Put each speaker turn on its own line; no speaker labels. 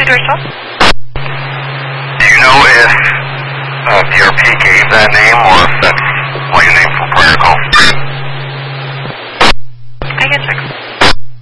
to yourself?
Do you know if BRP gave that name or if